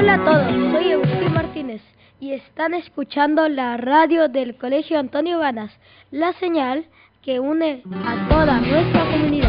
Hola a todos, soy Agustín Martínez y están escuchando la radio del Colegio Antonio Banas, la señal que une a toda nuestra comunidad.